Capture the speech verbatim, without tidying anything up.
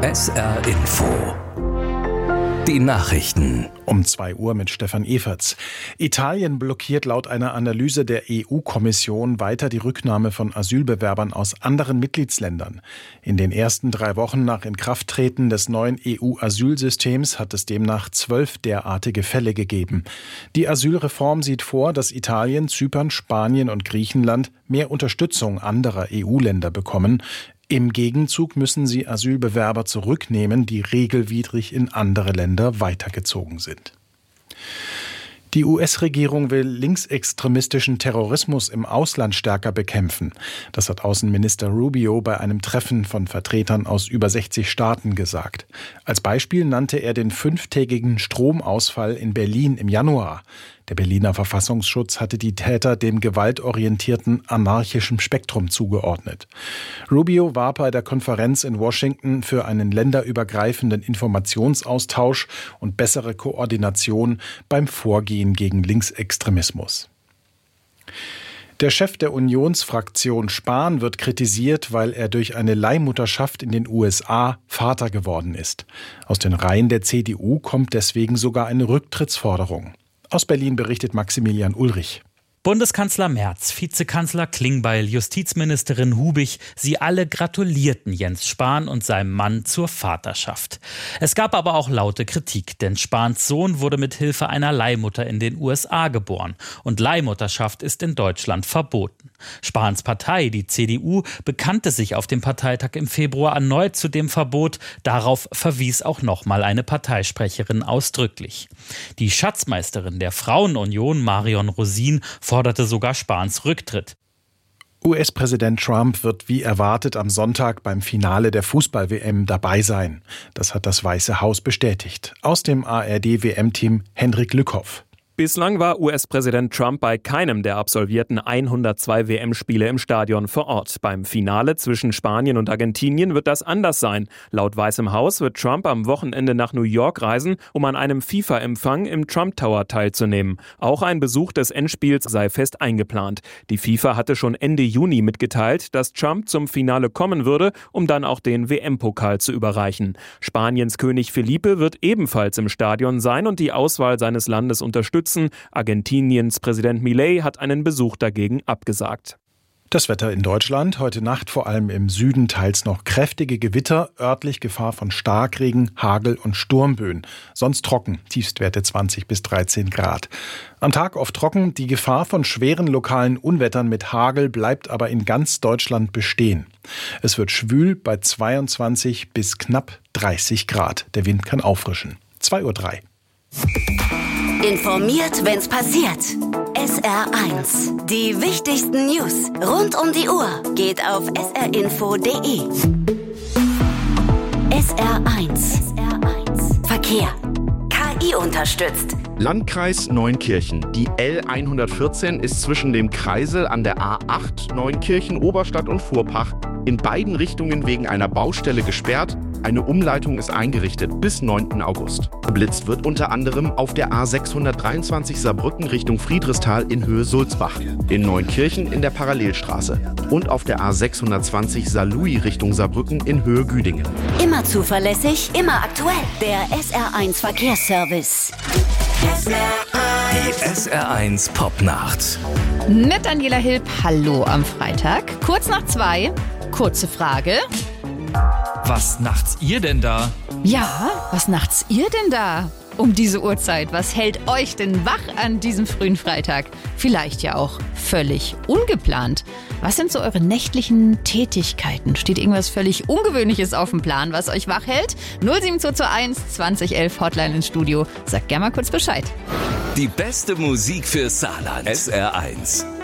S R Info. Die Nachrichten. Um zwei Uhr mit Stefan Eferts. Italien blockiert laut einer Analyse der E U-Kommission weiter die Rücknahme von Asylbewerbern aus anderen Mitgliedsländern. In den ersten drei Wochen nach Inkrafttreten des neuen E U-Asylsystems hat es demnach zwölf derartige Fälle gegeben. Die Asylreform sieht vor, dass Italien, Zypern, Spanien und Griechenland mehr Unterstützung anderer E U-Länder bekommen. Im Gegenzug müssen sie Asylbewerber zurücknehmen, die regelwidrig in andere Länder weitergezogen sind. Die U S-Regierung will linksextremistischen Terrorismus im Ausland stärker bekämpfen. Das hat Außenminister Rubio bei einem Treffen von Vertretern aus über sechzig Staaten gesagt. Als Beispiel nannte er den fünftägigen Stromausfall in Berlin im Januar. Der Berliner Verfassungsschutz hatte die Täter dem gewaltorientierten anarchischen Spektrum zugeordnet. Rubio war bei der Konferenz in Washington für einen länderübergreifenden Informationsaustausch und bessere Koordination beim Vorgehen gegen Linksextremismus. Der Chef der Unionsfraktion Spahn wird kritisiert, weil er durch eine Leihmutterschaft in den U S A Vater geworden ist. Aus den Reihen der C D U kommt deswegen sogar eine Rücktrittsforderung. Aus Berlin berichtet Maximilian Ulrich. Bundeskanzler Merz, Vizekanzler Klingbeil, Justizministerin Hubig, sie alle gratulierten Jens Spahn und seinem Mann zur Vaterschaft. Es gab aber auch laute Kritik, denn Spahns Sohn wurde mit Hilfe einer Leihmutter in den U S A geboren und Leihmutterschaft ist in Deutschland verboten. Spahns Partei, die C D U, bekannte sich auf dem Parteitag im Februar erneut zu dem Verbot. Darauf verwies auch nochmal eine Parteisprecherin ausdrücklich. Die Schatzmeisterin der Frauenunion, Marion Rosin, forderte sogar Spahns Rücktritt. U S-Präsident Trump wird wie erwartet am Sonntag beim Finale der Fußball-W M dabei sein. Das hat das Weiße Haus bestätigt. Aus dem A R D-W M-Team Hendrik Lückhoff. Bislang war U S-Präsident Trump bei keinem der absolvierten hundertzwei W M-Spiele im Stadion vor Ort. Beim Finale zwischen Spanien und Argentinien wird das anders sein. Laut Weißem Haus wird Trump am Wochenende nach New York reisen, um an einem FIFA-Empfang im Trump Tower teilzunehmen. Auch ein Besuch des Endspiels sei fest eingeplant. Die FIFA hatte schon Ende Juni mitgeteilt, dass Trump zum Finale kommen würde, um dann auch den W M-Pokal zu überreichen. Spaniens König Felipe wird ebenfalls im Stadion sein und die Auswahl seines Landes unterstützen. Argentiniens Präsident Milei hat einen Besuch dagegen abgesagt. Das Wetter in Deutschland. Heute Nacht vor allem im Süden teils noch kräftige Gewitter, örtlich Gefahr von Starkregen, Hagel und Sturmböen. Sonst trocken, Tiefstwerte zwanzig bis dreizehn Grad. Am Tag oft trocken, die Gefahr von schweren lokalen Unwettern mit Hagel bleibt aber in ganz Deutschland bestehen. Es wird schwül bei zweiundzwanzig bis knapp dreißig Grad. Der Wind kann auffrischen. zwei Uhr drei. Informiert, wenn's passiert. S R eins. Die wichtigsten News rund um die Uhr geht auf s r info punkt d e. S R eins. Verkehr. K I unterstützt. Landkreis Neunkirchen. Die L hundertvierzehn ist zwischen dem Kreisel an der A acht Neunkirchen, Oberstadt und Fuhrpach in beiden Richtungen wegen einer Baustelle gesperrt. Eine Umleitung ist eingerichtet bis neunten August. Geblitzt wird unter anderem auf der A sechshundertdreiundzwanzig Saarbrücken Richtung Friedrichsthal in Höhe Sulzbach, in Neunkirchen in der Parallelstraße und auf der A sechshundertzwanzig Saarlouis Richtung Saarbrücken in Höhe Güdingen. Immer zuverlässig, immer aktuell. Der S R eins Verkehrsservice. Die S R eins Popnacht. Mit Daniela Hilb, hallo am Freitag. Kurz nach zwei, kurze Frage. Was nachts ihr denn da? Ja, was nachts ihr denn da? Um diese Uhrzeit, was hält euch denn wach an diesem frühen Freitag? Vielleicht ja auch völlig ungeplant. Was sind so eure nächtlichen Tätigkeiten? Steht irgendwas völlig Ungewöhnliches auf dem Plan, was euch wach hält? null sieben zwei zwei eins zwanzig elf Hotline ins Studio. Sagt gerne mal kurz Bescheid. Die beste Musik für Saarland. S R eins.